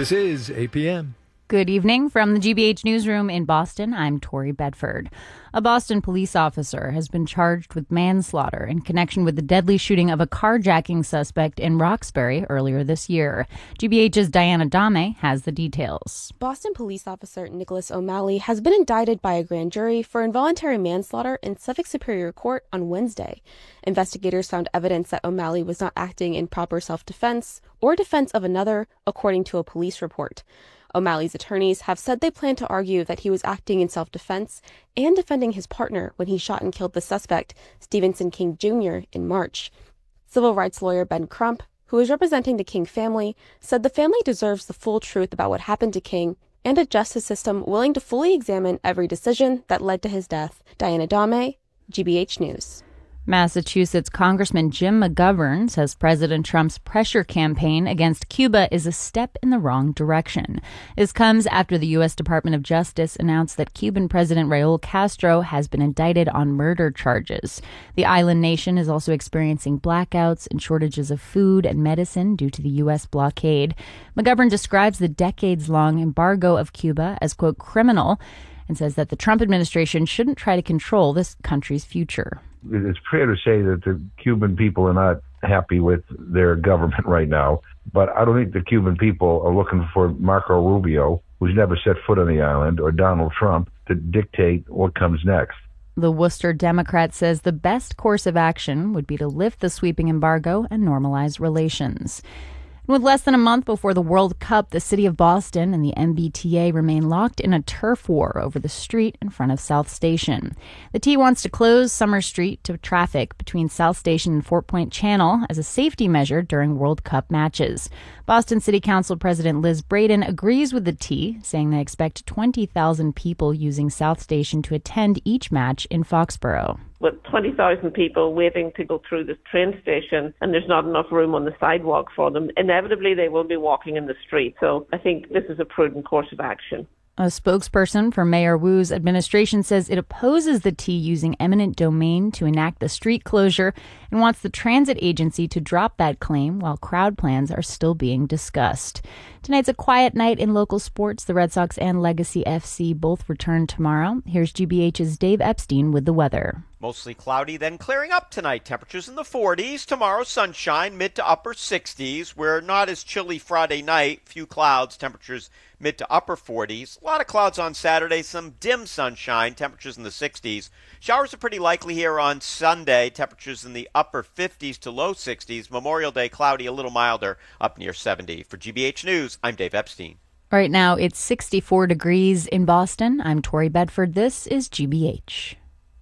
This is APM. Good evening from the GBH newsroom in Boston. I'm Tori Bedford. A Boston police officer has been charged with manslaughter in connection with the deadly shooting of a carjacking suspect in Roxbury earlier this year. GBH's Diana Dame has the details. Boston police officer Nicholas O'Malley has been indicted by a grand jury for involuntary manslaughter in Suffolk Superior Court on Wednesday. Investigators found evidence that O'Malley was not acting in proper self-defense or defense of another, according to a police report. O'Malley's attorneys have said they plan to argue that he was acting in self-defense and defending his partner when he shot and killed the suspect, Stevenson King Jr., in March. Civil rights lawyer Ben Crump, who is representing the King family, said the family deserves the full truth about what happened to King and a justice system willing to fully examine every decision that led to his death. Diana Dame, GBH News. Massachusetts Congressman Jim McGovern says President Trump's pressure campaign against Cuba is a step in the wrong direction. This comes after the U.S. Department of Justice announced that Cuban President Raul Castro has been indicted on murder charges. The island nation is also experiencing blackouts and shortages of food and medicine due to the U.S. blockade. McGovern describes the decades-long embargo of Cuba as, quote, criminal, and says that the Trump administration shouldn't try to control this country's future. It's fair to say that the Cuban people are not happy with their government right now, but I don't think the Cuban people are looking for Marco Rubio, who's never set foot on the island, or Donald Trump to dictate what comes next. The Worcester Democrat says the best course of action would be to lift the sweeping embargo and normalize relations. With less than a month before the World Cup, the city of Boston and the MBTA remain locked in a turf war over the street in front of South Station. The T wants to close Summer Street to traffic between South Station and Fort Point Channel as a safety measure during World Cup matches. Boston City Council President Liz Braden agrees with the T, saying they expect 20,000 people using South Station to attend each match in Foxborough. With 20,000 people waiting to go through this train station and there's not enough room on the sidewalk for them, inevitably they will be walking in the street. So I think this is a prudent course of action. A spokesperson for Mayor Wu's administration says it opposes the T using eminent domain to enact the street closure and wants the transit agency to drop that claim while crowd plans are still being discussed. Tonight's a quiet night in local sports. The Red Sox and Legacy FC both return tomorrow. Here's GBH's Dave Epstein with the weather. Mostly cloudy, then clearing up tonight. Temperatures in the 40s. Tomorrow, sunshine, mid to upper 60s. We're not as chilly Friday night. Few clouds, temperatures mid to upper 40s. A lot of clouds on Saturday, some dim sunshine, temperatures in the 60s. Showers are pretty likely here on Sunday, temperatures in the upper 50s to low 60s. Memorial Day, cloudy, a little milder, up near 70. For GBH News, I'm Dave Epstein. Right now, it's 64 degrees in Boston. I'm Tori Bedford. This is GBH.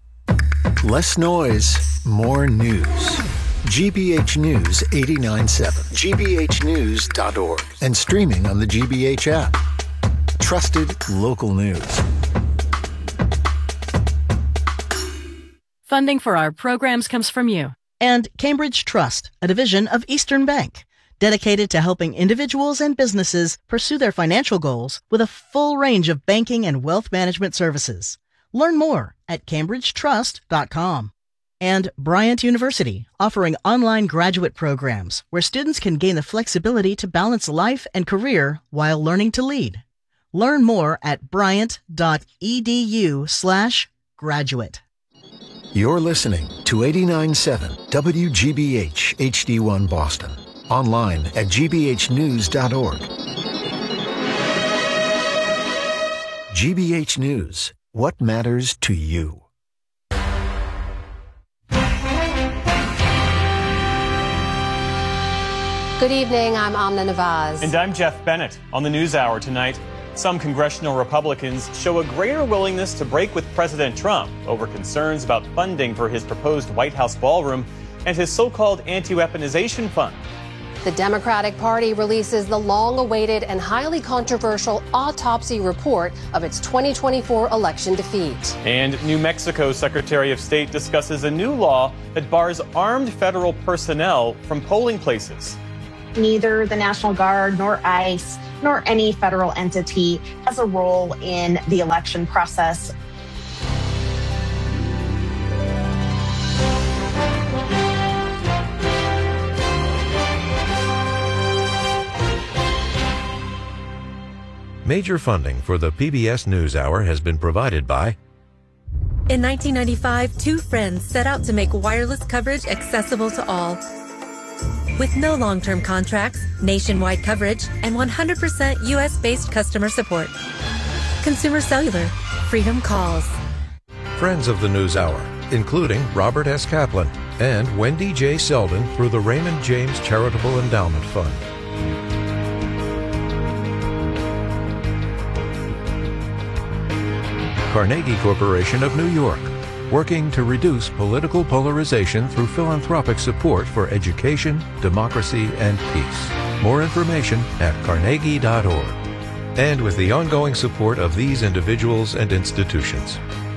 Less noise, more news. GBH News 89.7, gbhnews.org, and streaming on the GBH app. Trusted local news. Funding for our programs comes from you. And Cambridge Trust, a division of Eastern Bank, dedicated to helping individuals and businesses pursue their financial goals with a full range of banking and wealth management services. Learn more at cambridgetrust.com. And Bryant University, offering online graduate programs where students can gain the flexibility to balance life and career while learning to lead. Learn more at bryant.edu/graduate. You're listening to 89.7 WGBH HD1 Boston. Online at gbhnews.org. GBH News. What matters to you? Good evening, I'm Amna Nawaz. And I'm Jeff Bennett. On the NewsHour tonight, some congressional Republicans show a greater willingness to break with President Trump over concerns about funding for his proposed White House ballroom and his so-called anti-weaponization fund. The Democratic Party releases the long-awaited and highly controversial autopsy report of its 2024 election defeat. And New Mexico Secretary of State discusses a new law that bars armed federal personnel from polling places. Neither the National Guard nor ICE nor any federal entity has a role in the election process. Major funding for the PBS NewsHour has been provided by... In 1995, two friends set out to make wireless coverage accessible to all. With no long-term contracts, nationwide coverage, and 100% U.S.-based customer support. Consumer Cellular. Freedom calls. Friends of the NewsHour, including Robert S. Kaplan and Wendy J. Selden through the Raymond James Charitable Endowment Fund. Carnegie Corporation of New York, working to reduce political polarization through philanthropic support for education, democracy, and peace. More information at carnegie.org. And with the ongoing support of these individuals and institutions.